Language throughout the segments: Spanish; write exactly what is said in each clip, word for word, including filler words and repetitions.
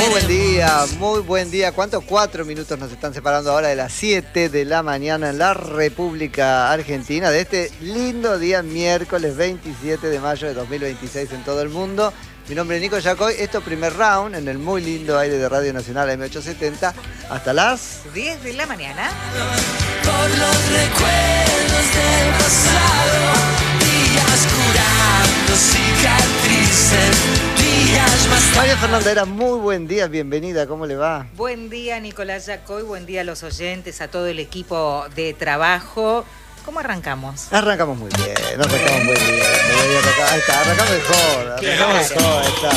Muy buen día, muy buen día. ¿Cuántos? Cuatro minutos nos están separando ahora de las siete de la mañana en la República Argentina de este lindo día miércoles veintisiete de mayo de dos mil veintiséis en todo el mundo. Mi nombre es Nico Yacoy, esto primer round en el muy lindo aire de Radio Nacional M ochocientos setenta hasta las diez de la mañana. Por los recuerdos del pasado, días curando cicatrices, días más tarde. María Fernanda Era, muy buen día, bienvenida, ¿cómo le va? Buen día, Nicolás Yacoy, buen día a los oyentes, a todo el equipo de trabajo. ¿Cómo arrancamos? Arrancamos muy bien, nos arrancamos muy bien. Ahí está, arrancamos mejor, arrancamos mejor, ahí está.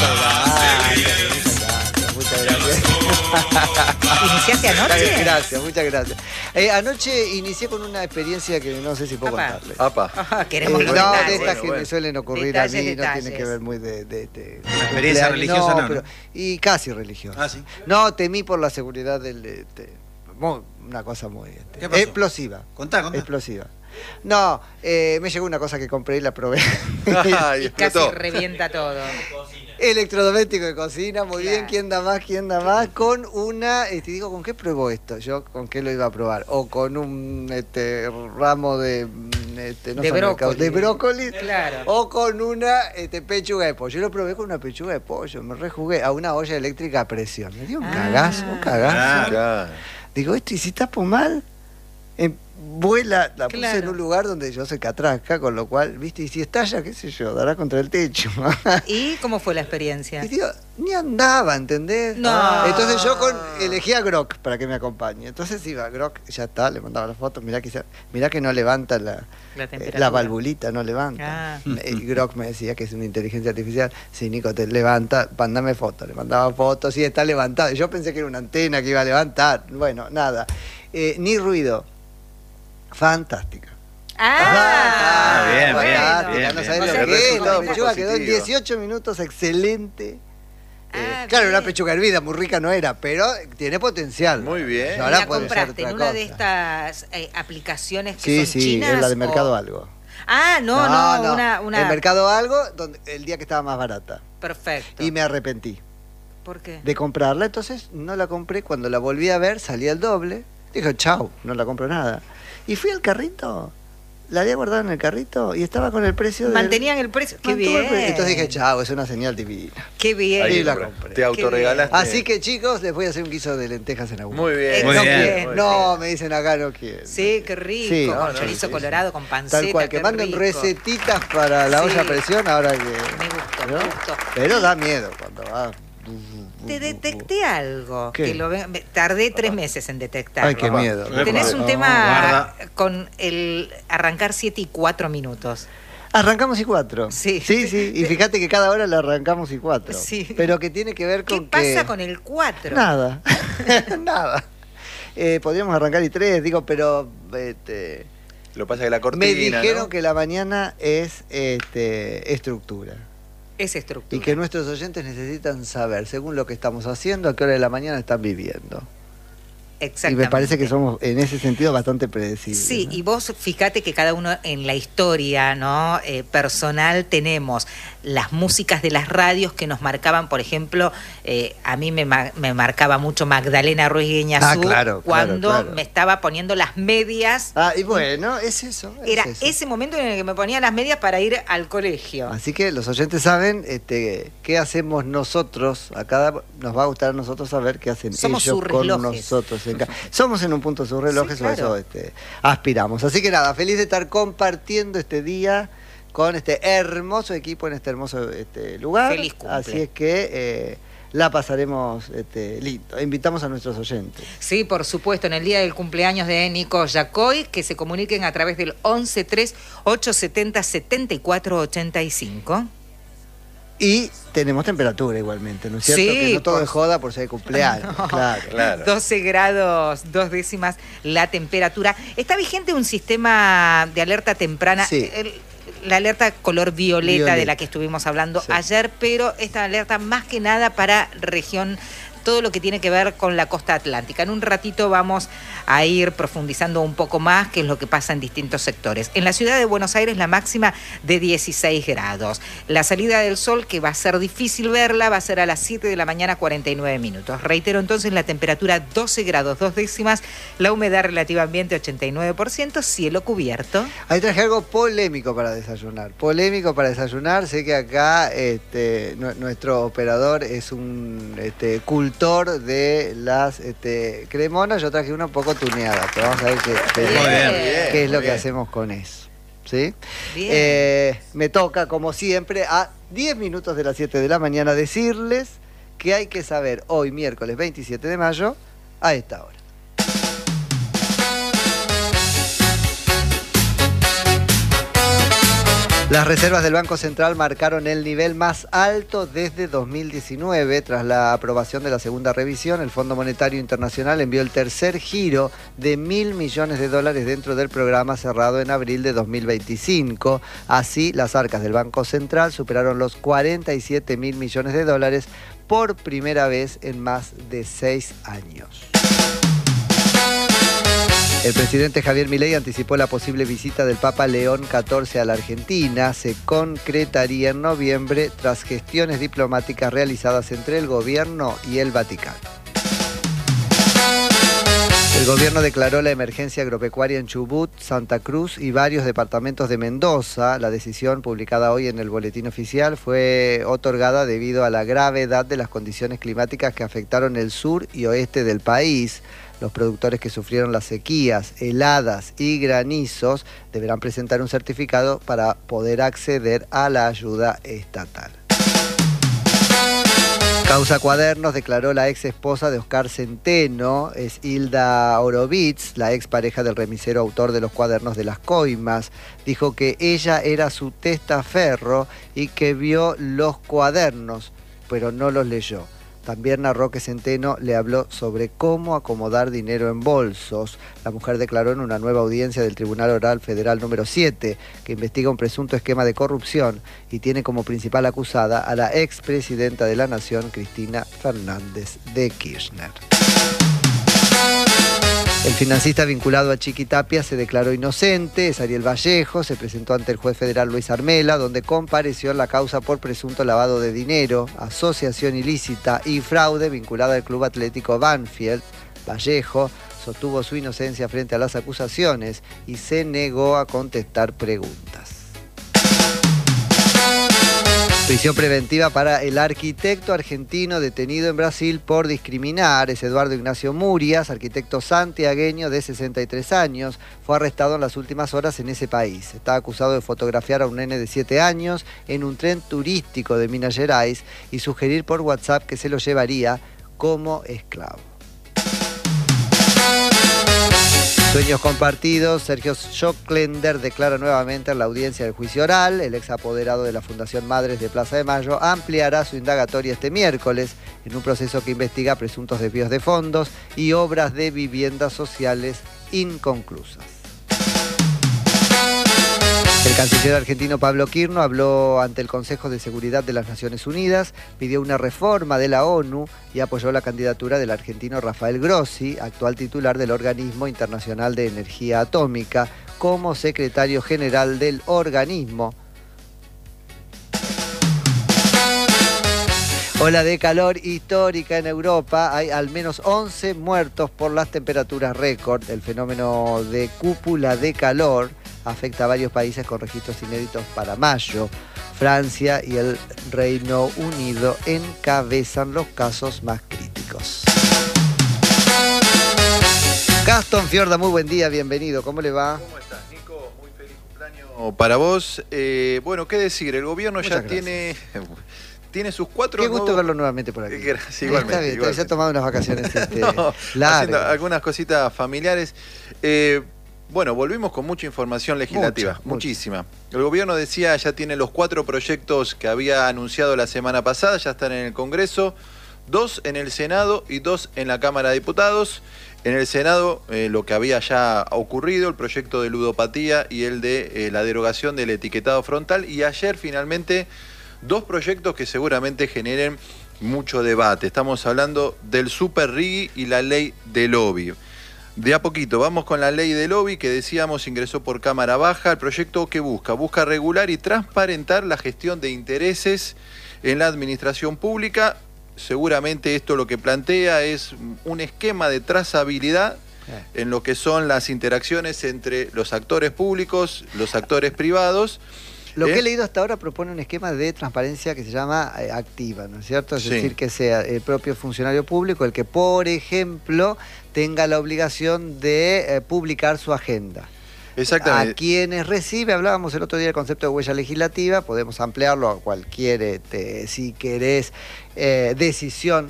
Muchas gracias, muchas gracias. ¿Iniciaste anoche? Gracias, muchas gracias. Eh, anoche inicié con una experiencia que no sé si puedo Apa. contarle. Apa. Ah, queremos Eh, los no, detalles. de estas Bueno, que bueno. me suelen ocurrir Detalles, a mí, no detalles. tiene que ver muy de... de, de Una experiencia religiosa, no, ¿no? pero, y casi religiosa. Ah, sí. No, temí por la seguridad del... Este, muy- una cosa muy... Este, ¿Qué pasó? explosiva. Contá, contá. Explosiva. No, eh, me llegó una cosa que compré y la probé. Ay, Y casi explotó. revienta todo. Electrodoméstico de cocina, muy Claro. bien, ¿quién da más? ¿Quién da más? Con una, este, digo, ¿con qué pruebo esto? Yo, ¿con qué lo iba a probar? O con un este, ramo de... Este, no De son mercados, brócoli. de brócoli. Claro. O con una este, pechuga de pollo. Yo lo probé con una pechuga de pollo, me rejugué a una olla eléctrica a presión. Me dio un Ah. cagazo, un cagazo. Claro. Digo, esto, y si tapo mal, em, vuela, la puse Claro. en un lugar donde yo soy catrasca, con lo cual, viste, y si estalla, qué sé yo, dará contra el techo. ¿Y cómo fue la experiencia? Y digo, ni andaba, ¿entendés? No. Entonces yo con, elegí a Grok para que me acompañe. Entonces iba, Grok, ya está, le mandaba la foto, mirá que, se- mirá que no levanta la, La eh, temperatura. la valvulita, no levanta. Ah. Y Grok me decía que es una inteligencia artificial. Sí, Nico, te levanta, mándame fotos. Le mandaba fotos, sí, está levantado. Yo pensé que era una antena que iba a levantar. Bueno, nada. Eh, ni ruido. Fantástica. Ah, Ah, bien, bien, Fantástica, bien, no bien. sabés O lo sea que que es. el La resultado pechuga fue quedó en positivo. dieciocho minutos, excelente. Eh, Ah, claro, bien. una pechuga hervida, muy rica no era, pero tiene potencial. Muy bien. Y ¿Y ahora la puede ser compraste en otra una de cosa. estas eh, aplicaciones que Sí, son sí, chinas? es la de Mercado o- Algo. Ah, no, no, una, una... El Mercado Algo, donde, el día que estaba más barata. Perfecto. Y me arrepentí ¿Por qué? de comprarla, entonces no la compré. Cuando la volví a ver, salía el doble. Dije, chau, no la compro nada. Y fui al carrito, la había guardado en el carrito y estaba con el precio de. Mantenían el precio. Qué bien. Entonces dije, chau, es una señal divina. Qué bien. Ahí Ahí la la compré. Te autorregalaste. Así que chicos, les voy a hacer un guiso de lentejas en agua. Muy bien. Muy no, bien. quieren. No, me dicen acá no quieren. Sí, qué rico. Sí. con No, no, chorizo sí, colorado, con panceta. Tal cual, que qué manden rico. recetitas para la Sí. olla a presión ahora que. Me gustó, ¿no? me gustó. Pero da miedo cuando va. Te detecté algo. ¿Qué? Que lo ve- me- tardé tres meses en detectarlo. Ay, qué miedo. Tenés No, un tema guarda. con el arrancar siete y cuatro minutos. Arrancamos y cuatro. Sí. Sí, sí. Y fíjate que cada hora la arrancamos y cuatro. Sí. Pero que tiene que ver ¿Qué con pasa que. con el cuatro? Nada. Nada. Eh, podríamos arrancar y tres, digo, pero. Este, Lo que pasa es que la cortina, me dijeron ¿no? que la mañana es este, estructura. Es estructura. Y que nuestros oyentes necesitan saber, según lo que estamos haciendo, a qué hora de la mañana están viviendo. Y Exactamente. me parece que somos, en ese sentido, bastante predecibles. Sí, ¿no? y vos fíjate que cada uno en la historia, ¿no? Eh, personal tenemos las músicas de las radios que nos marcaban, por ejemplo, eh, a mí me, ma- me marcaba mucho Magdalena Ruiz Guiñazú Ah, claro, claro, cuando claro. me estaba poniendo las medias. Ah, y bueno, es eso. es Era eso. ese momento en el que me ponía las medias para ir al colegio. Así que los oyentes saben este, qué hacemos nosotros. A cada nos va a gustar a nosotros saber qué hacen Somos ellos sus con relojes. nosotros. En ca- Somos en un punto sus relojes, Sí, o claro. eso este, aspiramos. Así que nada, feliz de estar compartiendo este día con este hermoso equipo en este hermoso este, lugar. Feliz cumple. Así es que eh, la pasaremos este, lindo. Invitamos a nuestros oyentes. Sí, por supuesto, en el día del cumpleaños de Nico Yacoy, que se comuniquen a través del once tres ocho siete cero siete cuatro ocho cinco. Y tenemos temperatura igualmente, ¿no es cierto? Sí, que no todo por- es joda por ser de cumpleaños. No. Claro. Claro. doce grados, dos décimas la temperatura. Está vigente un sistema de alerta temprana, Sí. el- la alerta color violeta, Violeta. de la que estuvimos hablando Sí. ayer, pero esta alerta más que nada para región todo lo que tiene que ver con la costa atlántica. En un ratito vamos a ir profundizando un poco más qué es lo que pasa en distintos sectores. En la ciudad de Buenos Aires la máxima de dieciséis grados. La salida del sol, que va a ser difícil verla, va a ser a las siete de la mañana, cuarenta y nueve minutos. Reitero entonces, la temperatura doce grados, dos décimas, la humedad relativa ambiente ochenta y nueve por ciento, cielo cubierto. Ahí traje algo polémico para desayunar. Polémico para desayunar. Sé que acá este, no, nuestro operador es un este, cultor de las este, cremonas. Yo traje una un poco tuneada, pero vamos a ver qué, qué, Bien, qué, qué es lo que bien. hacemos con eso. ¿Sí? Bien. Eh, me toca, como siempre, a diez minutos de las siete de la mañana decirles que hay que saber hoy, miércoles veintisiete de mayo, a esta hora. Las reservas del Banco Central marcaron el nivel más alto desde dos mil diecinueve. Tras la aprobación de la segunda revisión, el Fondo Monetario Internacional envió el tercer giro de mil millones de dólares dentro del programa cerrado en abril de dos mil veinticinco. Así, las arcas del Banco Central superaron los cuarenta y siete mil millones de dólares por primera vez en más de seis años. El presidente Javier Milei anticipó la posible visita del Papa León catorce a la Argentina. Se concretaría en noviembre tras gestiones diplomáticas realizadas entre el gobierno y el Vaticano. El gobierno declaró la emergencia agropecuaria en Chubut, Santa Cruz y varios departamentos de Mendoza. La decisión, publicada hoy en el boletín oficial, fue otorgada debido a la gravedad de las condiciones climáticas que afectaron el sur y oeste del país. Los productores que sufrieron las sequías, heladas y granizos deberán presentar un certificado para poder acceder a la ayuda estatal. Causa Cuadernos declaró la ex esposa de Oscar Centeno, es Hilda Horowitz, la ex pareja del remisero autor de los cuadernos de las coimas. Dijo que ella era su testaferro y que vio los cuadernos, pero no los leyó. También narró que Centeno le habló sobre cómo acomodar dinero en bolsos. La mujer declaró en una nueva audiencia del Tribunal Oral Federal número siete, que investiga un presunto esquema de corrupción y tiene como principal acusada a la expresidenta de la Nación, Cristina Fernández de Kirchner. El financista vinculado a Chiquitapia se declaró inocente, es Ariel Vallejo, se presentó ante el juez federal Luis Armela, donde compareció en la causa por presunto lavado de dinero, asociación ilícita y fraude vinculada al Club Atlético Banfield. Vallejo sostuvo su inocencia frente a las acusaciones y se negó a contestar preguntas. Prisión preventiva para el arquitecto argentino detenido en Brasil por discriminar. Es Eduardo Ignacio Murias, arquitecto santiagueño de sesenta y tres años. Fue arrestado en las últimas horas en ese país. Está acusado de fotografiar a un nene de siete años en un tren turístico de Minas Gerais y sugerir por WhatsApp que se lo llevaría como esclavo. Sueños compartidos. Sergio Schocklender declara nuevamente en la audiencia del juicio oral. El ex apoderado de la Fundación Madres de Plaza de Mayo ampliará su indagatoria este miércoles en un proceso que investiga presuntos desvíos de fondos y obras de viviendas sociales inconclusas. El canciller argentino Pablo Quirno habló ante el Consejo de Seguridad de las Naciones Unidas, pidió una reforma de la ONU y apoyó la candidatura del argentino Rafael Grossi, actual titular del Organismo Internacional de Energía Atómica, como secretario general del organismo. Ola de calor histórica en Europa. Hay al menos once muertos por las temperaturas récord. El fenómeno de cúpula de calor afecta a varios países con registros inéditos para mayo. Francia y el Reino Unido encabezan los casos más críticos. Gastón Fiorda, muy buen día, bienvenido. ¿Cómo le va? ¿Cómo estás, Nico? Muy feliz cumpleaños para vos. Eh, bueno, ¿qué decir? El gobierno Muchas ya gracias. tiene... Tiene sus cuatro Qué gusto nuevos... verlo nuevamente por aquí. Eh, gracias, igualmente, Está bien, igualmente. se ha tomado unas vacaciones este, No, largas. haciendo algunas cositas familiares. Eh, bueno, volvimos con mucha información legislativa, Mucha, mucha. muchísima. El gobierno decía, ya tiene los cuatro proyectos que había anunciado la semana pasada, ya están en el Congreso, dos en el Senado y dos en la Cámara de Diputados. En el Senado, eh, lo que había ya ocurrido, el proyecto de ludopatía y el de eh, la derogación del etiquetado frontal. Y ayer, finalmente, dos proyectos que seguramente generen mucho debate. Estamos hablando del Super R I G y la ley de lobby. De a poquito, vamos con la ley de lobby que decíamos ingresó por Cámara Baja. El proyecto que busca, busca regular y transparentar la gestión de intereses en la administración pública. Seguramente esto lo que plantea es un esquema de trazabilidad en lo que son las interacciones entre los actores públicos, los actores privados. Lo ¿Eh? que he leído hasta ahora propone un esquema de transparencia que se llama eh, activa, ¿no es cierto? Es Sí. decir, que sea el propio funcionario público el que, por ejemplo, tenga la obligación de eh, publicar su agenda. Exactamente. A quienes recibe, hablábamos el otro día del concepto de huella legislativa, podemos ampliarlo a cualquier, este, si querés, eh, decisión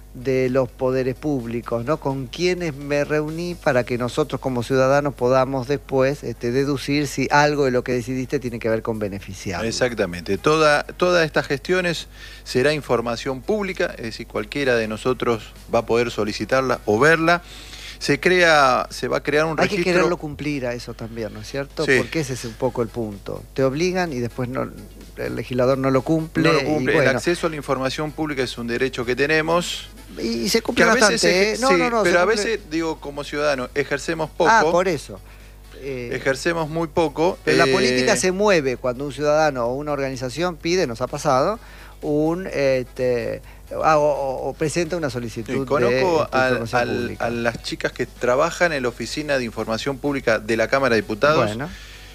de los poderes públicos, ¿no? Con quienes me reuní para que nosotros como ciudadanos podamos después este, deducir si algo de lo que decidiste tiene que ver con beneficiar. Exactamente. Toda, todas estas gestiones será información pública, es decir, cualquiera de nosotros va a poder solicitarla o verla. Se crea, se va a crear un Hay registro. que quererlo cumplir a eso también, ¿no es cierto? Sí. Porque ese es un poco el punto. Te obligan y después no, el legislador no lo cumple. No lo cumple. Y bueno, El acceso a la información pública es un derecho que tenemos. y se cumple Que a veces bastante, eje- ¿eh? No, sí, no, no, se pero a cumple. veces, digo, como ciudadanos, ejercemos poco. Ah, por eso. Eh, Ejercemos muy poco. Pero la eh, política se mueve cuando un ciudadano o una organización pide, nos ha pasado, un este, ah, o, o- o presenta una solicitud Sí, de conozco este, al- información al- pública. a las chicas que trabajan en la Oficina de Información Pública de la Cámara de Diputados. Bueno,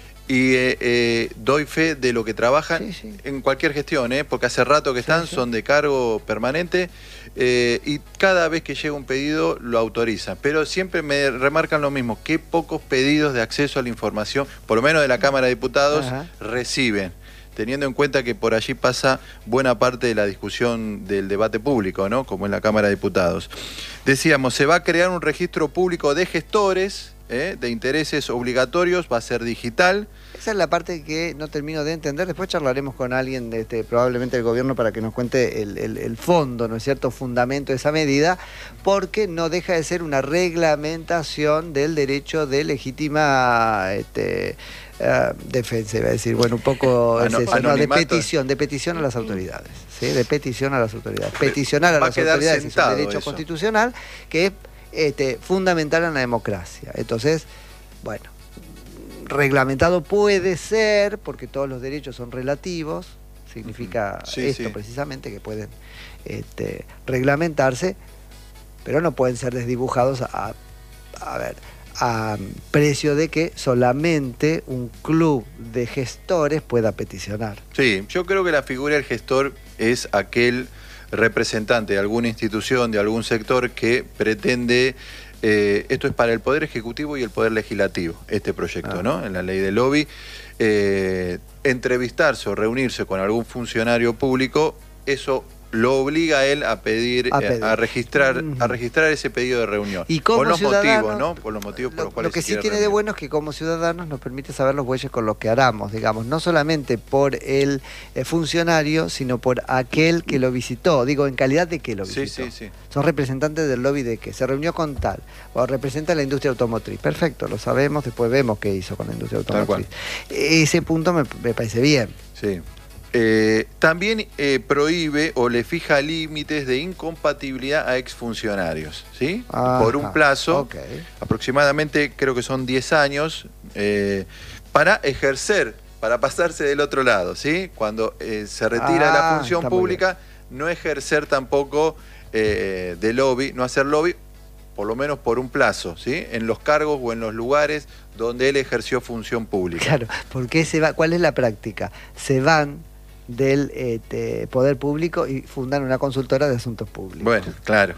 Y eh, eh, doy fe de lo que trabajan Sí, sí. en cualquier gestión, ¿eh? Porque hace rato que Sí, están, sí. son de cargo permanente eh, y cada vez que llega un pedido lo autorizan. Pero siempre me remarcan lo mismo, qué pocos pedidos de acceso a la información, por lo menos de la Cámara de Diputados, Ajá. reciben, teniendo en cuenta que por allí pasa buena parte de la discusión del debate público, ¿no? Como en la Cámara de Diputados. Decíamos, se va a crear un registro público de gestores, ¿eh? de intereses obligatorios, va a ser digital. esa es la parte que no termino de entender. Después charlaremos con alguien, de este, probablemente del gobierno, para que nos cuente el, el- el fondo, ¿no es cierto?, fundamento de esa medida, porque no deja de ser una reglamentación del derecho de legítima este, eh, defensa, iba a decir, bueno, un poco es Ano- eso, no, de anonimato. petición, de petición a las autoridades, ¿sí? De petición a las autoridades. Peticionar a Va a las quedar autoridades es un sentado derecho eso. constitucional que es este, fundamental en la democracia. Entonces, bueno, reglamentado puede ser, porque todos los derechos son relativos, significa Sí, esto sí. precisamente, que pueden este, reglamentarse, pero no pueden ser desdibujados a, a ver, a precio de que solamente un club de gestores pueda peticionar. Sí, yo creo que la figura del gestor es aquel representante de alguna institución, de algún sector que pretende, eh, esto es para el Poder Ejecutivo y el Poder Legislativo, este proyecto, Ah. ¿no? En la ley del lobby, eh, entrevistarse o reunirse con algún funcionario público, eso lo obliga a él a pedir, A eh, pedir. a registrar, Ujú. a registrar ese pedido de reunión. Y como por los ciudadano, motivos, ¿no? Por los motivos por Lo, los cuales lo que se sí quiere tiene de reunir. bueno es que como ciudadanos nos permite saber los bueyes con los que haramos, digamos, no solamente por el eh, funcionario, sino por aquel que lo visitó, digo, en calidad de que lo Sí, visitó. sí, sí. Son representantes del lobby de que se reunió con tal, o representa la industria automotriz. Perfecto, lo sabemos, después vemos qué hizo con la industria Tal automotriz. Ese punto me, me parece bien. Sí. Eh, también eh, prohíbe o le fija límites de incompatibilidad a exfuncionarios, ¿sí? Ajá, Por un plazo, ok. aproximadamente creo que son diez años, eh, para ejercer, para pasarse del otro lado, ¿sí? Cuando eh, se retira Ah, la función está muy pública, no ejercer tampoco eh, de lobby, no hacer lobby, por lo menos por un plazo, ¿sí? En los cargos o en los lugares donde él ejerció función pública. Claro, porque se va, ¿cuál es la práctica? Se van del este, poder público y fundan una consultora de asuntos públicos. Bueno, claro.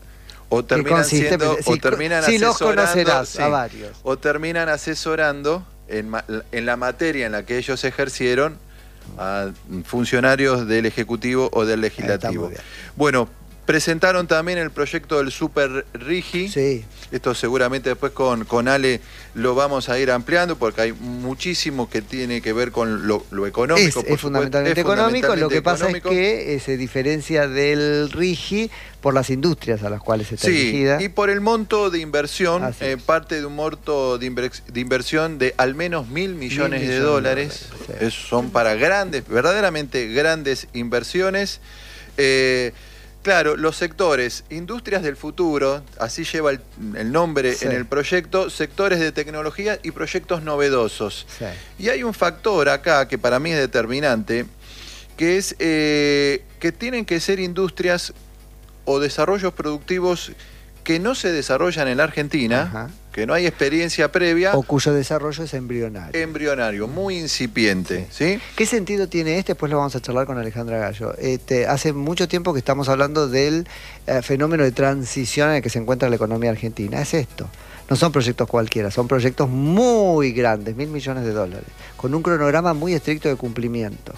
O Que terminan consiste- siendo, sí, o terminan sí, los asesorando, conocerás sí, a varios. o terminan asesorando en, ma- en la materia en la que ellos ejercieron a funcionarios del Ejecutivo o del Está Legislativo. muy bien. Bueno, presentaron también el proyecto del Super R I G I. Sí. Esto seguramente después con, con Ale lo vamos a ir ampliando porque hay muchísimo que tiene que ver con lo, lo económico. Es, por es supuesto, fundamentalmente es económico, lo que fundamentalmente pasa económico. es que eh, se diferencia del R I G I por las industrias a las cuales está Sí, dirigida. y por el monto de inversión, Así eh, es. parte de un monto de, inver- de inversión de al menos mil millones, millones de de dólares. dólares, sí. Es- son para grandes, verdaderamente grandes inversiones. Eh, Claro, los sectores, industrias del futuro, así lleva el, el nombre Sí. en el proyecto, sectores de tecnología y proyectos novedosos. Sí. Y hay un factor acá que para mí es determinante, que es eh, que tienen que ser industrias o desarrollos productivos que no se desarrollan en la Argentina, Ajá. que no hay experiencia previa, O cuyo desarrollo es embrionario. embrionario, muy incipiente, ¿sí? ¿Qué sentido tiene este? Después lo vamos a charlar con Alejandra Gallo. Este, hace mucho tiempo que estamos hablando del eh, fenómeno de transición en el que se encuentra la economía argentina. Es esto. No son proyectos cualquiera, son proyectos muy grandes, mil millones de dólares, con un cronograma muy estricto de cumplimiento.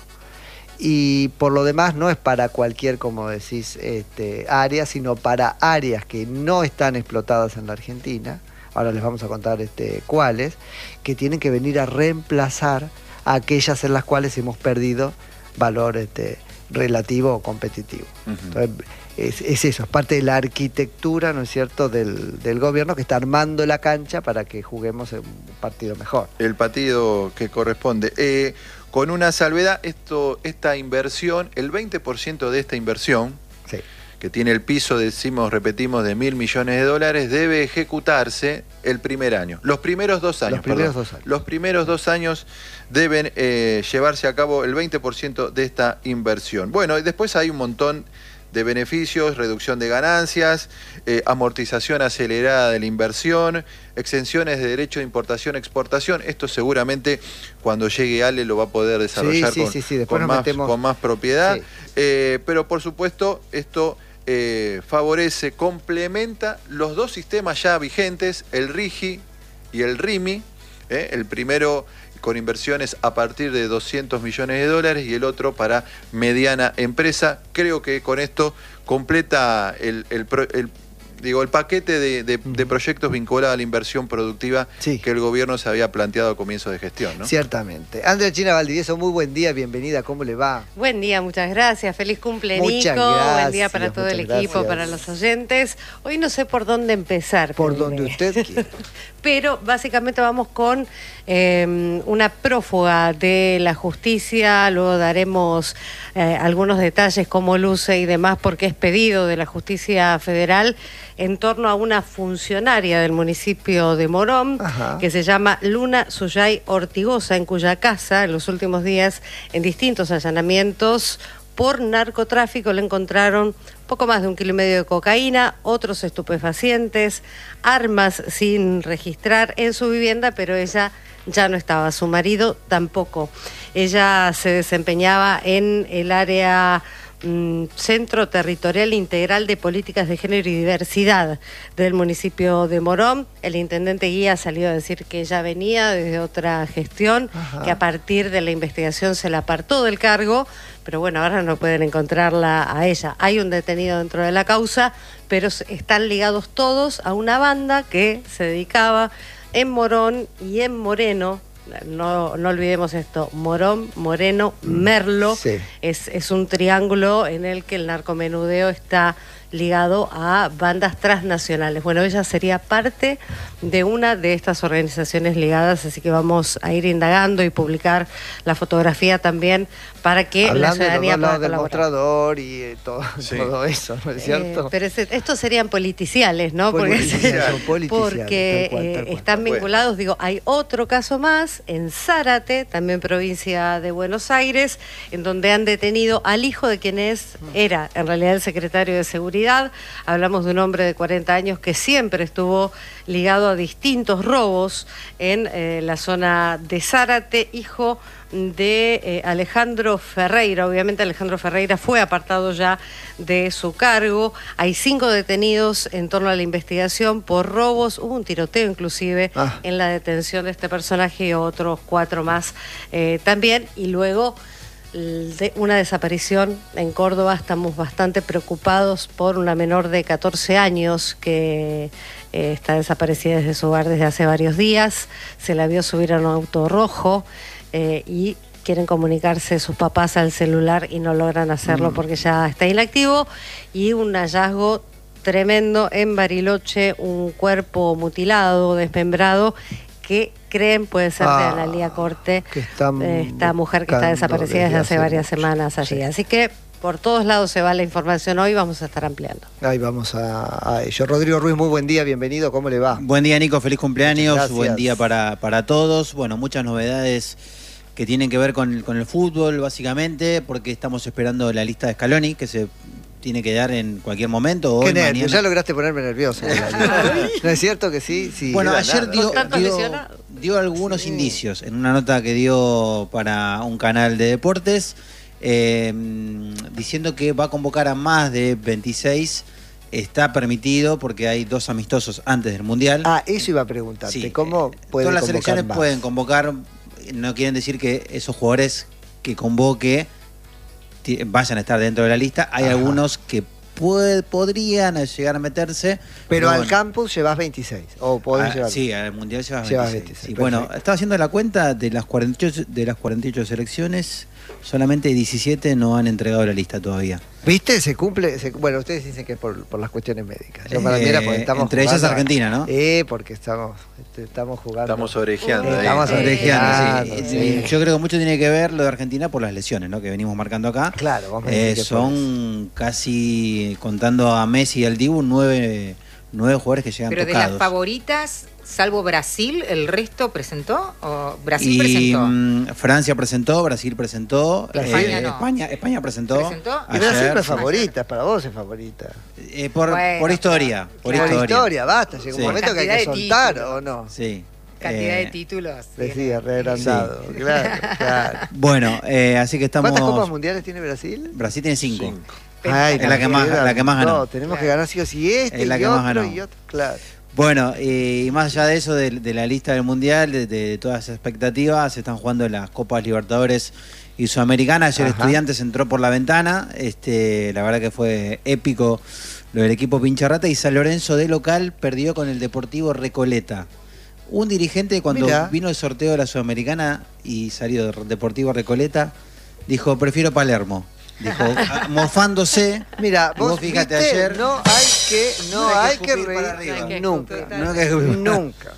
Y por lo demás no es para cualquier, como decís, este, área, sino para áreas que no están explotadas en la Argentina. Ahora les vamos a contar este, cuáles, que tienen que venir a reemplazar a aquellas en las cuales hemos perdido valor este, relativo o competitivo. Ujú. Entonces, es, es eso, es parte de la arquitectura, ¿no es cierto?, del, del gobierno que está armando la cancha para que juguemos en un partido mejor. El partido que corresponde. Eh, con una salvedad, esto, esta inversión, el veinte por ciento de esta inversión, Sí. que tiene el piso, decimos, repetimos, de mil millones de dólares, debe ejecutarse el primer año. Los primeros dos años. Los primeros perdón. dos años. Los primeros dos años deben eh, llevarse a cabo el veinte por ciento de esta inversión. Bueno, y después hay un montón de beneficios, reducción de ganancias, eh, amortización acelerada de la inversión, exenciones de derecho de importación-exportación. Esto seguramente cuando llegue Ale lo va a poder desarrollar Sí, sí, con, sí, sí. Después con nos más, metemos- con más propiedad. Sí. Eh, pero por supuesto esto eh, favorece, complementa los dos sistemas ya vigentes, el RIGI y el RIMI. eh, el primero con inversiones a partir de doscientos millones de dólares y el otro para mediana empresa. Creo que con esto completa el, el, pro- el, digo, el paquete de, de- de proyectos vinculados a la inversión productiva Sí. que el gobierno se había planteado a comienzo de gestión, ¿no? Ciertamente. Andrea China Valdivieso, muy buen día, bienvenida, ¿cómo le va? Buen día, muchas gracias. Feliz cumple, Muchas Nico. Buen gracias, día para todo el muchas equipo, gracias. para los oyentes. Hoy no sé por dónde empezar. Por te donde diré. usted quiera. Pero básicamente vamos con eh, una prófuga de la justicia. Luego daremos eh, algunos detalles, cómo luce y demás, porque es pedido de la justicia federal en torno a una funcionaria del municipio de Morón, Ajá. que se llama Luna Suyay Ortigosa, en cuya casa en los últimos días, en distintos allanamientos por narcotráfico, le encontraron poco más de un kilo y medio de cocaína, otros estupefacientes, armas sin registrar en su vivienda, pero ella ya no estaba, su marido tampoco. Ella se desempeñaba en el área mm, Centro Territorial Integral de Políticas de Género y Diversidad del municipio de Morón. El intendente Guía salió a decir que ella venía desde otra gestión, Ajá. que a partir de la investigación se la apartó del cargo, pero bueno, ahora no pueden encontrarla a ella. Hay un detenido dentro de la causa, pero s- están ligados todos a una banda que se dedicaba en Morón y en Moreno. No, no olvidemos esto, Morón, Moreno, Merlo. Sí. Es, es un triángulo en el que el narcomenudeo está ligado a bandas transnacionales. Bueno, ella sería parte de una de estas organizaciones ligadas, así que vamos a ir indagando y publicar la fotografía también para que la Hablando de los ciudadanía dos pueda lados del colaborar. mostrador y eh, todo, Sí. todo eso, ¿no es Eh, cierto? pero ese- estos serían politiciales, ¿no? Politiciales, son politiciales, porque tal cual, eh, tal cual. están Bueno. vinculados, digo, hay otro caso más en Zárate, también provincia de Buenos Aires, en donde han detenido al hijo de quien es, era en realidad el secretario de Seguridad. Hablamos de un hombre de cuarenta años que siempre estuvo ligado a distintos robos en eh, la zona de Zárate, hijo de eh, Alejandro Ferreira. Obviamente Alejandro Ferreira fue apartado ya de su cargo. Hay cinco detenidos en torno a la investigación por robos. Hubo un tiroteo inclusive Ah. en la detención de este personaje y otros cuatro más eh, también. Y luego l- de una desaparición en Córdoba. Estamos bastante preocupados por una menor de catorce años que eh, está desaparecida desde su hogar desde hace varios días. Se la vio subir a un auto rojo eh, y quieren comunicarse sus papás al celular y no logran hacerlo porque ya está inactivo. Y un hallazgo tremendo en Bariloche, un cuerpo mutilado, desmembrado, que creen puede ser de Ah, Analía Corte, que están eh, esta mujer que está buscando desaparecida desde desde hace hace varias mucho. semanas allí. Sí. Así que por todos lados se va la información hoy, vamos a estar ampliando. Ahí vamos a, a ello. Rodrigo Ruiz, muy buen día, bienvenido, ¿cómo le va? Buen día, Nico, feliz cumpleaños, buen día para para, para todos. Bueno, muchas novedades que tienen que ver con, con el fútbol, básicamente, porque estamos esperando la lista de Scaloni, que se tiene que dar en cualquier momento. Hoy, Qué nervio, mañana. ya lograste ponerme nervioso. ¿No es cierto que sí? sí Bueno, era ayer nada. dio, Con tantos dio, lesionados. dio algunos Sí. indicios en una nota que dio para un canal de deportes, eh, diciendo que va a convocar a más de veintiséis. Está permitido porque hay dos amistosos antes del Mundial. Ah, eso iba a preguntarte. Sí, ¿Cómo eh, puede todas las convocar selecciones más? pueden convocar, no quieren decir que esos jugadores que convoque ti- vayan a estar dentro de la lista. Hay Ajá. algunos que puede- podrían llegar a meterse. Pero al bueno, campus llevas veintiséis. O podés ah, llevar. sí, al Mundial llevas Llevas veintiséis. veintiséis, Sí, bueno, perfecto. estaba haciendo la cuenta de las cuarenta y ocho, de las cuarenta y ocho selecciones, solamente diecisiete no han entregado la lista todavía. ¿Viste? Se cumple. se- bueno, ustedes dicen que es por, por las cuestiones médicas. Yo para mí Eh, era porque estamos entre ellas jugando a- Argentina, ¿no? Eh, porque estamos, este, estamos jugando. Estamos orejeando. Eh, ahí. estamos Orejeando, orejeando, sí. sí. Yo creo que mucho tiene que ver lo de Argentina por las lesiones, ¿no? Que venimos marcando acá. Claro, vos me Eh, decís que por son casi, contando a Messi y al Dibu, nueve, nueve jugadores que llegan Pero de tocados. las favoritas, salvo Brasil, ¿el resto presentó? ¿O Brasil y presentó? mm, Francia presentó, Brasil presentó, La eh, España no. España, España presentó. ¿Presentó? Y Brasil ayer, no es sí. favorita, para vos es favorita. Eh, por, Bueno, por historia, por Por historia. historia, basta. Llega Sí. un momento que hay que Cantidad de soltar, títulos. ¿o no? Sí. Cantidad Eh, de títulos. Decía, reagrandado. Claro, claro. Bueno, eh, así que estamos. ¿Cuántas copas mundiales tiene Brasil? Brasil tiene cinco. Cinco. Ay, Es la que más- quedan la que más ganó. dos. Tenemos que ganar sí o sí este Es la y que más otro ganó. y otro. Claro. Bueno, eh, y más allá de eso, de, de la lista del Mundial, de, de todas esas expectativas, se están jugando las Copas Libertadores y Sudamericana. Ayer Ajá. Estudiantes entró por la ventana. Este, la verdad que fue épico lo del equipo Pincharrata. Y San Lorenzo de local perdió con el Deportivo Recoleta. Un dirigente, cuando Mirá. vino el sorteo de la Sudamericana y salió de Deportivo Recoleta, dijo, prefiero Palermo. Dijo, a- mofándose. Mira, Y vos, vos fíjate viste, ayer. no hay que, no, No hay hay que que escupir reír para arriba. No hay que nunca. escupir. No, que- Nunca.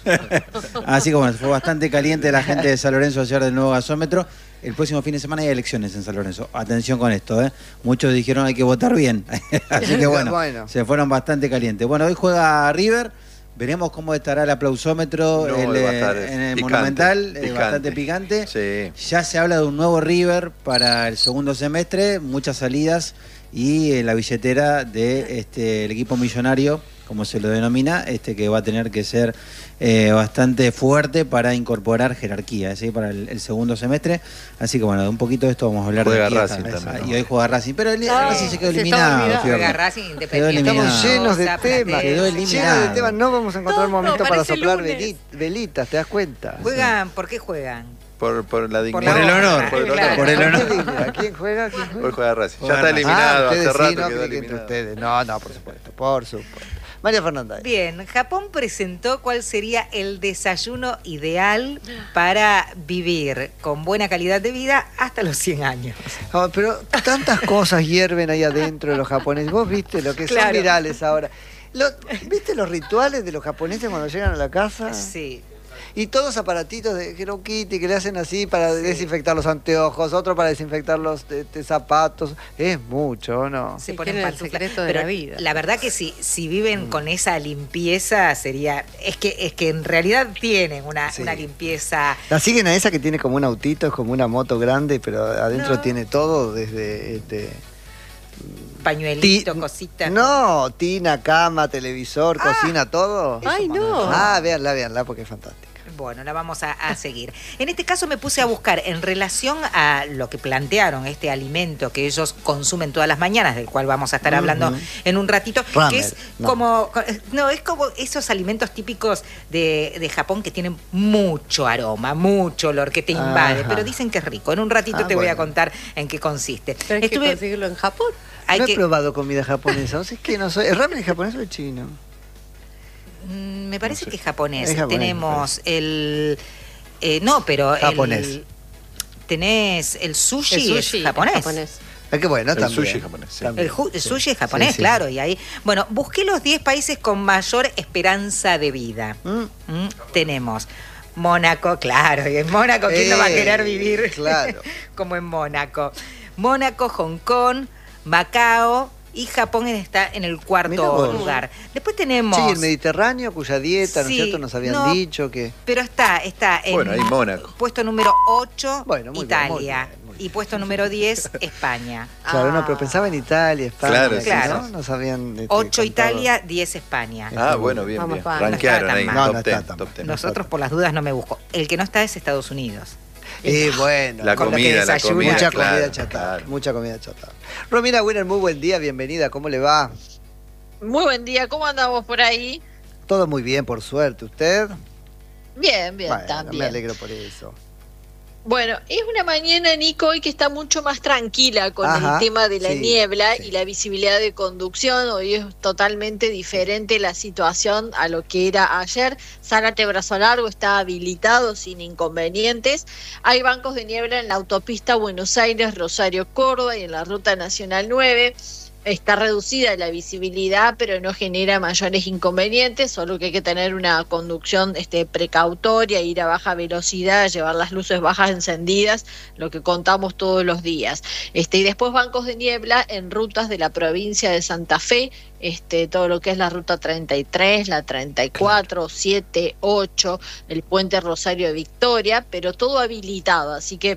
Así que bueno, fue bastante caliente la gente de San Lorenzo ayer del nuevo gasómetro. El próximo fin de semana hay elecciones en San Lorenzo. Atención con esto, ¿eh? Muchos dijeron hay que votar bien. Así que bueno, Bueno. se fueron bastante calientes. Bueno, hoy juega River. Veremos cómo estará el aplausómetro No, el, va a estar eh, en el picante, Monumental. eh, picante. Bastante picante. Sí. Ya se habla de un nuevo River para el segundo semestre. Muchas salidas. Y eh, la billetera de este el equipo millonario, como se lo denomina, este que va a tener que ser eh, bastante fuerte para incorporar jerarquía, ¿sí? Para el, el segundo semestre. Así que bueno, de un poquito de esto vamos a hablar Juega de aquí Racing hasta- también, Y ¿no? hoy juega Racing, pero el, Ah, Racing se quedó se estaba eliminado. olvidando. Fiordo. Juega Racing Quedó Independiente. eliminado. Estamos llenos de Sosa, temas. Platense. Quedó Llenos eliminado. de temas. No vamos a encontrar No, momento no, para parece soplar lunes. veli- velitas, ¿te das cuenta? Juegan, ¿por qué juegan? Por, por la Por dignidad. Por el honra, honor. Por el honor. claro. Por el ¿Por honor. qué dignidad? ¿Quién juega? ¿Quién juega? Hoy juega Racing. Ya Juega está Racing. eliminado, Ah, ustedes hace sí, rato no, quedó creí que entre eliminado. ustedes. No, no, por supuesto, por supuesto. María Fernanda. Bien, Japón presentó cuál sería el desayuno ideal para vivir con buena calidad de vida hasta los cien años. Ah, pero tantas cosas hierven ahí adentro de los japoneses. Vos viste lo que son Claro. virales ahora. Lo- ¿Viste los rituales de los japoneses cuando llegan a la casa? Sí. Y todos aparatitos de Hello Kitty que le hacen así para desinfectar los anteojos, otro para desinfectar los este, zapatos. Es mucho, ¿no? Se Y ponen tienen el pantuflas. secreto de Pero la vida. La verdad que si, si viven con esa limpieza sería, es que, es que en realidad tienen una, Sí. una limpieza. La siguen a esa que tiene como un autito, es como una moto grande, pero adentro No. tiene todo desde este, Pañuelito, Ti- cositas. No, tina, cama, televisor, cocina, todo. Ay, no. Ah, véanla, véanla porque es fantástica. Bueno, la vamos a, a seguir. En este caso me puse a buscar en relación a lo que plantearon, este alimento que ellos consumen todas las mañanas, del cual vamos a estar hablando Ujú. en un ratito, Ramen, que es no. como, no, es como esos alimentos típicos de, de Japón que tienen mucho aroma, mucho olor, que te invade, Ajá. pero dicen que es rico. En un ratito Ah, te voy a bueno. contar en qué consiste. Pero hay que Estuve- conseguirlo en Japón. hay no que- he probado comida japonesa, no sé qué, no soy. ¿El ramen es japonés o es chino? Mm, me parece que es japonés. Es japonés, Tenemos el... eh, no, pero Japonés. el... Tenés el sushi, El sushi es es japonés. japonés. Es que bueno, El también. sushi japonés, sí. también, El, ju- el sí. sushi es japonés, Sí, sí. claro, y ahí... Bueno, busqué los diez países con mayor esperanza de vida. Mm. Mm, tenemos Mónaco, claro, y en Mónaco, ¿quién no va a Eh, querer vivir claro. como en Mónaco? Mónaco, Hong Kong, Macao, y Japón está en el Mirá cuarto vos. lugar. Después tenemos... Sí, el Mediterráneo, cuya dieta, ¿no es Sí, cierto? Nos habían no, dicho que... Pero está, está en Bueno, ahí Mónaco. puesto número ocho, Bueno, muy bien, Italia. muy bien, muy bien. Y puesto número diez, España. Claro, no, Ah. pero pensaba en Italia, España, Claro, así, claro. ¿no? Nos habían... este, ocho contado. Italia, diez España. Ah, bueno, bien, Vamos, bien. pa. Rankearon No ahí, está tan mal. top No, no ten, está tan top mal. ten. Nosotros por las dudas no me busco. El que no está es Estados Unidos. Eh, bueno. La Con lo que comida, la desayuna. comida, Mucha claro, comida chatarra, claro. mucha comida chatarra. Romina Winner, muy buen día, bienvenida, ¿cómo le va? Muy buen día, ¿cómo andamos por ahí? Todo muy bien, por suerte. ¿Usted? Bien, bien, Bueno, me también. alegro por eso. Bueno, es una mañana, Nico, hoy que está mucho más tranquila con Ajá, el tema de la sí, niebla sí. y la visibilidad de conducción. Hoy es totalmente diferente la situación a lo que era ayer. Zárate Brazo Largo está habilitado sin inconvenientes. Hay bancos de niebla en la autopista Buenos Aires, Rosario, Córdoba y en la Ruta Nacional nueve. Está reducida la visibilidad, pero no genera mayores inconvenientes, solo que hay que tener una conducción este, precautoria, ir a baja velocidad, llevar las luces bajas encendidas, lo que contamos todos los días. Este, y después bancos de niebla en rutas de la provincia de Santa Fe, este, todo lo que es la ruta treinta y tres, la treinta y cuatro, siete, ocho, el puente Rosario de Victoria, pero todo habilitado, así que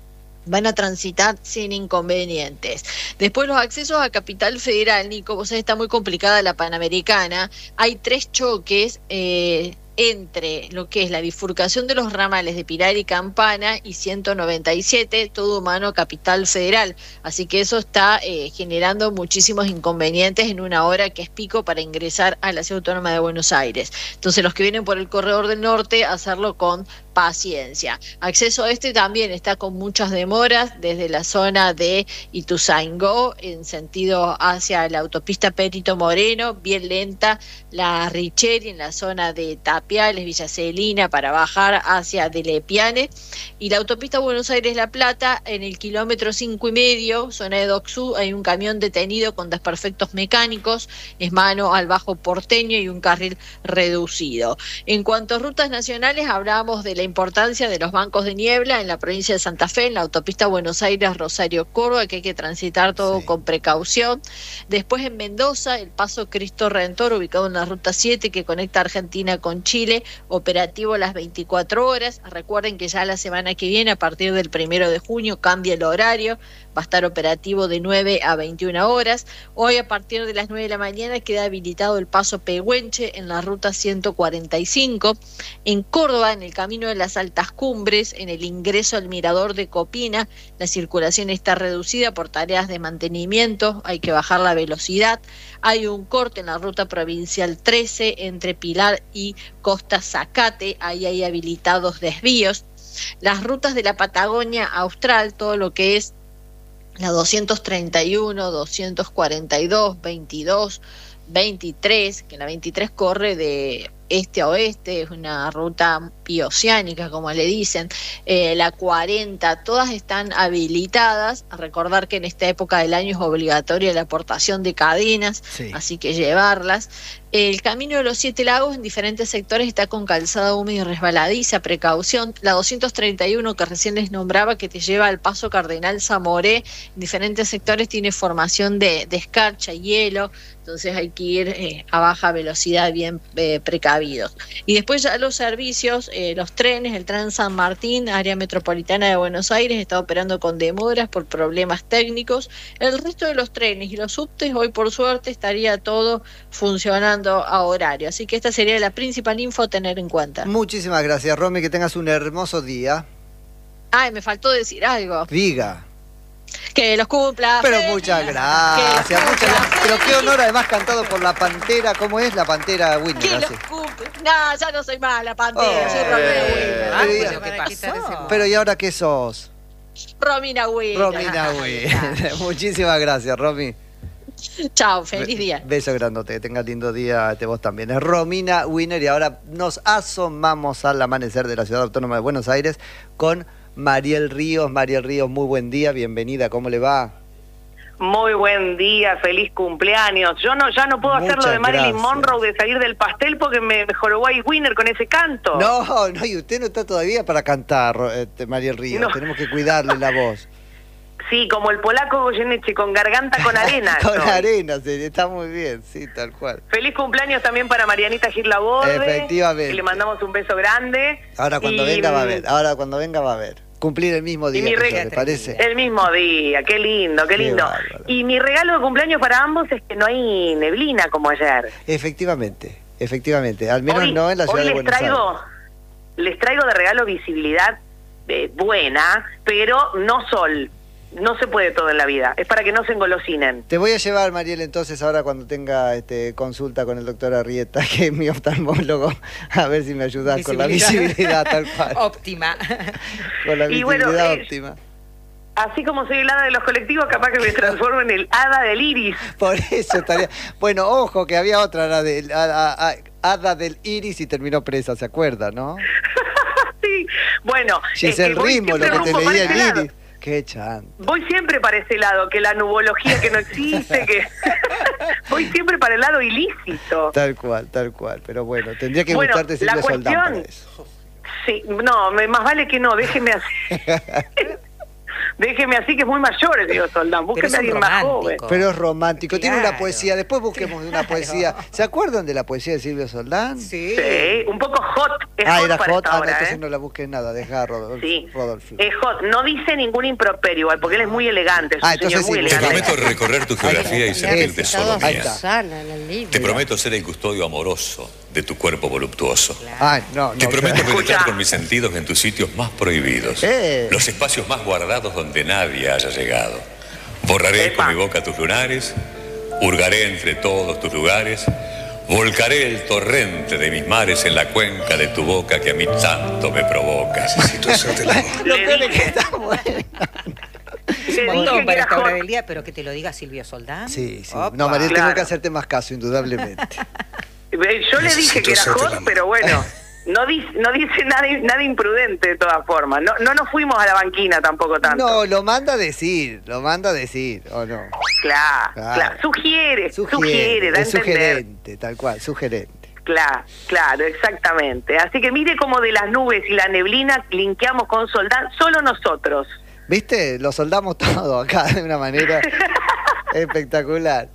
van a transitar sin inconvenientes. Después los accesos a Capital Federal, Nico, vos sabés, está muy complicada la Panamericana. Hay tres choques eh, entre lo que es la bifurcación de los ramales de Pilar y Campana y ciento noventa y siete, todo humano Capital Federal. Así que eso está eh, generando muchísimos inconvenientes en una hora que es pico para ingresar a la Ciudad Autónoma de Buenos Aires. Entonces los que vienen por el corredor del norte, hacerlo con paciencia. Acceso a este también está con muchas demoras desde la zona de Ituzaingó en sentido hacia la autopista Perito Moreno, bien lenta la Richeri en la zona de Tapiales, Villa Celina para bajar hacia Delepiane, y la autopista Buenos Aires-La Plata en el kilómetro cinco y medio, zona de Docsú, hay un camión detenido con desperfectos mecánicos, es mano al Bajo Porteño y un carril reducido. En cuanto a rutas nacionales, hablamos de la importancia de los bancos de niebla en la provincia de Santa Fe, en la autopista Buenos Aires, Rosario, Córdoba, que hay que transitar todo Sí. con precaución. Después en Mendoza, el paso Cristo Redentor, ubicado en la ruta siete que conecta Argentina con Chile, operativo las veinticuatro horas. Recuerden que ya la semana que viene, a partir del primero de junio, cambia el horario, va a estar operativo de nueve a veintiuna horas. Hoy a partir de las nueve de la mañana queda habilitado el paso Pehuenche en la ruta ciento cuarenta y cinco. En Córdoba, en el camino de las Altas Cumbres, en el ingreso al mirador de Copina, la circulación está reducida por tareas de mantenimiento, hay que bajar la velocidad. Hay un corte en la ruta provincial trece entre Pilar y Costa Zacate, ahí hay habilitados desvíos. Las rutas de la Patagonia Austral, todo lo que es la doscientos treinta y uno, doscientos cuarenta y dos, veintidós, veintitrés, que la veintitrés corre de este a oeste, es una ruta bioceánica, como le dicen, eh, la cuarenta, todas están habilitadas. A recordar que en esta época del año es obligatoria la aportación de cadenas, Sí. así que llevarlas. El camino de los Siete Lagos en diferentes sectores está con calzada húmeda y resbaladiza, precaución. La doscientos treinta y uno que recién les nombraba, que te lleva al paso Cardenal Zamoré, en diferentes sectores tiene formación de, de escarcha, hielo, entonces hay que ir eh, a baja velocidad bien eh, precavidos. Y después ya los servicios, eh, los trenes, el tren San Martín, área metropolitana de Buenos Aires, está operando con demoras por problemas técnicos. El resto de los trenes y los subtes, hoy por suerte estaría todo funcionando a horario. Así que esta sería la principal info a tener en cuenta. Muchísimas gracias, Romy, que tengas un hermoso día. Ay, me faltó decir algo. Diga. Que los cumpla. Pero feliz. muchas Que gracias, los muchas cumpla gracias. Pero qué feliz. honor, además cantado por la Pantera. ¿Cómo es la Pantera Que Winner? los Así. cumple. No, ya no soy más la Pantera, Oh. soy Romina Eh. Winner. Ah, Pero pero ya- ¿qué para quitar pasó? ese- Pero ¿y ahora qué sos? Romina Winner. Romina Winner. Muchísimas gracias, Romy. Chao, feliz Be- día. Beso grandote, que tengas lindo día este, vos también. Es Romina Winner y ahora nos asomamos al amanecer de la Ciudad Autónoma de Buenos Aires con Mariel Ríos. Mariel Ríos, muy buen día, bienvenida, ¿cómo le va? Muy buen día, feliz cumpleaños. Yo no, ya no puedo hacer lo Muchas de Marilyn gracias. Monroe de salir del pastel porque me, me jorobó ahí Winner con ese canto. No, no, y usted no está todavía para cantar, Ro- este, Mariel Ríos, No. tenemos que cuidarle la voz. Sí, como el polaco Goyeneche, con garganta con arena. Con soy. arena, sí, está muy bien, sí, tal cual. Feliz cumpleaños también para Marianita Gil Laborde. Efectivamente. Que le mandamos un beso grande. Ahora cuando Y, venga va a ver, ahora cuando venga va a ver. Cumplir el mismo Y día, mi que yo, regalo, ¿le parece? el mismo día, qué lindo, qué Qué lindo. bárbaro. Y mi regalo de cumpleaños para ambos es que no hay neblina como ayer. Efectivamente, efectivamente. Al menos Hoy, no en la ciudad hoy de les Buenos traigo, Aires. les traigo de regalo visibilidad eh, buena, pero no sol. No se puede todo en la vida. Es para que no se engolosinen. Te voy a llevar, Mariel, entonces ahora cuando tenga este, consulta con el doctor Arrieta, que es mi oftalmólogo, a ver si me ayudas con la visibilidad tal cual. Óptima. Con la Y visibilidad bueno, eh, óptima. Así como soy el hada de los colectivos, capaz que me transformo en el hada del iris. Por eso estaría. Bueno, ojo, que había otra, la del, a- a- a- hada del iris y terminó presa, ¿se acuerda, no? Sí. Bueno, es Giselle que voy Rimbo, lo siempre que te rumbo para leía ese el lado. iris. Qué chan. Voy siempre para ese lado, que la nubología que no existe, que voy siempre para el lado ilícito. Tal cual, tal cual. Pero bueno, tendría que Bueno, gustarte la Silvia Soldán para cuestión- eso. Sí, no, me- más vale que no, déjeme así. Déjeme así, que es muy mayor el tío Soldán. Búsqueme es a un alguien más romántico. joven. Pero es romántico, tiene una Claro. poesía. Después busquemos una poesía. ¿Se acuerdan de la poesía de Silvio Soldán? Sí. Sí, un poco hot. Es Ah, hot era para hot. esta Ah, no, hora, entonces ¿eh? no la busques nada. Deja a Rodolfo. Sí, Rodolfo. es hot. No dice ningún improperio, igual, porque él es muy elegante. Es Ah, un entonces señor muy sí, Te elegante. prometo recorrer tu geografía y Ahí sentirte está. solo Ahí mía. está. Susana, en el libro. Te prometo ser el custodio amoroso de tu cuerpo voluptuoso. Ay, no, no. Te prometo claro. penetrar Escucha. con mis sentidos en tus sitios más prohibidos. Eh. Los espacios más guardados donde nadie haya llegado. Borraré Epa. con mi boca tus lunares, hurgaré entre todos tus lugares, volcaré el torrente de mis mares en la cuenca de tu boca que a mí tanto me provoca. Necesito hacerte la voz. Lo Le peor es que dije. está bueno. Le Un montón dije que para era esta hora hot. del día, pero que te lo diga Silvio Soldán. Sí, sí. Opa. No, Mariel, tengo Claro. que hacerte más caso, indudablemente. Eh, Yo le dije que era hot, pero bueno, no dice, no dice nada, nada imprudente de todas formas. No, no nos fuimos a la banquina tampoco tanto. No, lo manda a decir, lo manda a decir, ¿o no? Claro, Claro. claro. Sugiere, sugiere, Sugiere, da a es entender. sugerente, tal cual, sugerente. Claro, claro, exactamente. Así que mire cómo de las nubes y la neblina linkeamos con Soldán, solo nosotros. ¿Viste? Lo soldamos todo acá de una manera espectacular.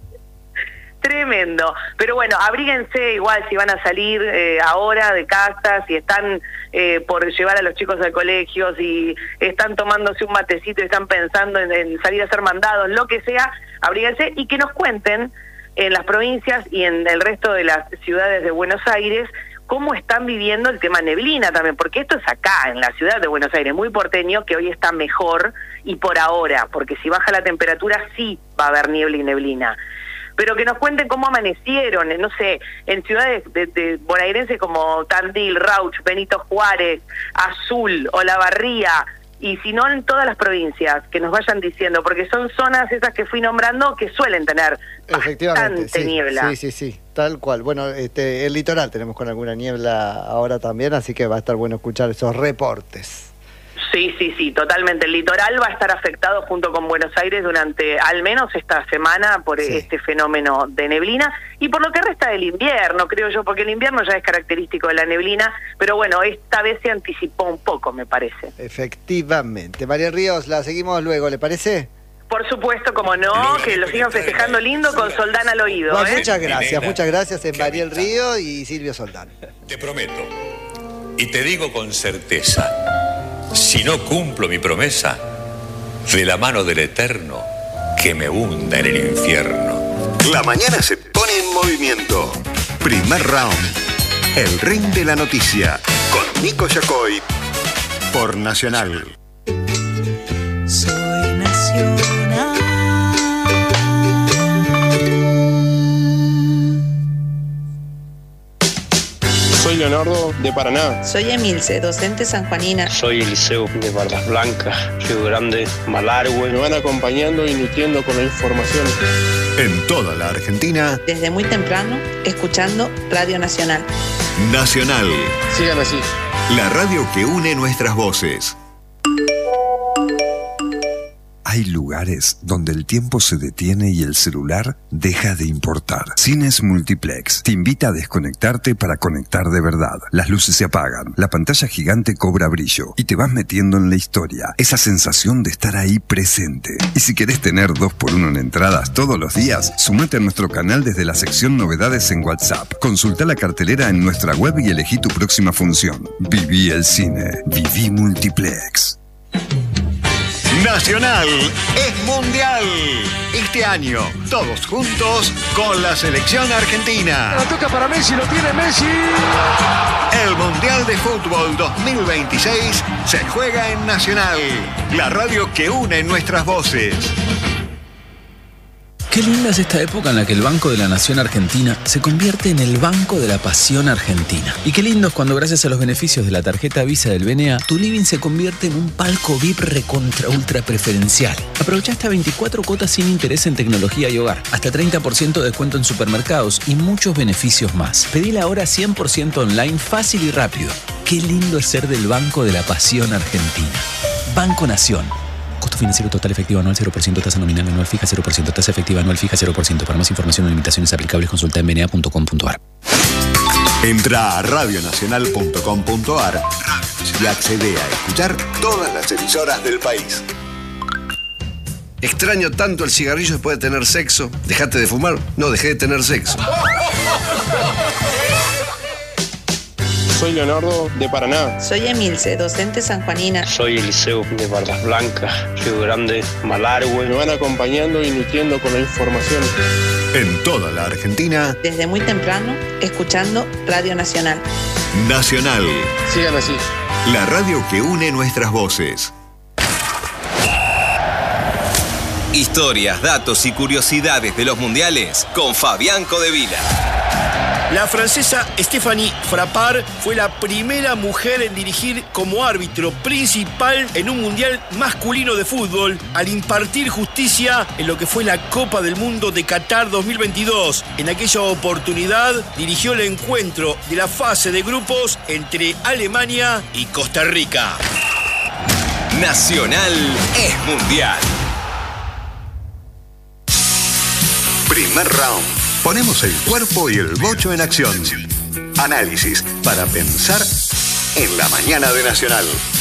Tremendo. Pero bueno, abríguense igual si van a salir eh, ahora de casa, si están eh, por llevar a los chicos al colegio, si están tomándose un matecito y están pensando en, en salir a hacer mandados, lo que sea, abríguense y que nos cuenten en las provincias y en el resto de las ciudades de Buenos Aires cómo están viviendo el tema neblina también, porque esto es acá, en la ciudad de Buenos Aires, muy porteño, que hoy está mejor y por ahora, porque si baja la temperatura sí va a haber niebla y neblina. Pero que nos cuenten cómo amanecieron, no sé, en ciudades de, de bonaerenses como Tandil, Rauch, Benito Juárez, Azul, Olavarría, y si no en todas las provincias, que nos vayan diciendo, porque son zonas esas que fui nombrando que suelen tener Efectivamente, bastante sí, niebla. sí, sí, sí, tal cual. Bueno, este, el litoral tenemos con alguna niebla ahora también, así que va a estar bueno escuchar esos reportes. Sí, sí, sí, totalmente. El litoral va a estar afectado junto con Buenos Aires durante al menos esta semana por Sí. este fenómeno de neblina y por lo que resta del invierno, creo yo, porque el invierno ya es característico de la neblina, pero bueno, esta vez se anticipó un poco, me parece. Efectivamente. María Ríos, la seguimos luego, ¿le parece? Por supuesto, como no, que lo sigan festejando lindo con Soldán al oído, No, ¿eh? muchas gracias, Nena, muchas gracias. Es que Mariel habita. Río y Silvio Soldán. Te prometo, y te digo con certeza, si no cumplo mi promesa, de la mano del Eterno, que me hunda en el infierno. La mañana se pone en movimiento. Primer round. El ring de la noticia. Con Nico Yacoy. Por Nacional. Soy nacional. Soy Leonardo de Paraná. Soy Emilce, docente sanjuanina. Soy Eliseo de Bardas Blancas, Río Grande, Malargüe. Me van acompañando y nutriendo con la información. En toda la Argentina, Desde muy temprano, escuchando Radio Nacional. Nacional. Sigan así. La radio que une nuestras voces. Hay lugares donde el tiempo se detiene y el celular deja de importar. Cines Multiplex te invita a desconectarte para conectar de verdad. Las luces se apagan, la pantalla gigante cobra brillo y te vas metiendo en la historia. Esa sensación de estar ahí presente. Y si querés tener dos por uno en entradas todos los días, sumate a nuestro canal desde la sección Novedades en WhatsApp. Consulta la cartelera en nuestra web y elegí tu próxima función. Viví el cine. Viví Multiplex. Nacional es mundial. Este año, todos juntos con la selección argentina. La toca para Messi, lo tiene Messi. El Mundial de Fútbol dos mil veintiséis se juega en Nacional, la radio que une nuestras voces. Qué linda es esta época en la que el Banco de la Nación Argentina se convierte en el Banco de la Pasión Argentina. Y qué lindo es cuando, gracias a los beneficios de la tarjeta Visa del B N A, tu living se convierte en un palco V I P recontra ultra preferencial. Aprovecha hasta veinticuatro cuotas sin interés en tecnología y hogar, hasta treinta por ciento de descuento en supermercados y muchos beneficios más. Pedila ahora cien por ciento online, fácil y rápido. Qué lindo es ser del Banco de la Pasión Argentina. Banco Nación. Costo financiero total efectivo anual cero por ciento, tasa nominal anual fija cero por ciento, tasa efectiva anual fija cero por ciento. Para más información o limitaciones aplicables, consulta en b n a punto com punto a r. Entra a radio nacional punto com punto a r y accede a escuchar todas las emisoras del país. Extraño tanto el cigarrillo después de tener sexo. ¿Dejaste de fumar? No, dejé de tener sexo. Soy Leonardo de Paraná. Soy Emilce, docente sanjuanina. Soy Eliseo de Barbas Blancas, Río Grande, Malargüe. Me van acompañando y nutriendo con la información. En toda la Argentina. Desde muy temprano, escuchando Radio Nacional. Nacional. Sigan así. La radio que une nuestras voces. Historias, datos y curiosidades de los mundiales con Fabián Codevila. La francesa Stéphanie Frappart fue la primera mujer en dirigir como árbitro principal en un mundial masculino de fútbol al impartir justicia en lo que fue la Copa del Mundo de Qatar dos mil veintidós. En aquella oportunidad dirigió el encuentro de la fase de grupos entre Alemania y Costa Rica. Nacional es mundial. Primer round. Ponemos el cuerpo y el bocho en acción. Análisis para pensar en la mañana de Nacional.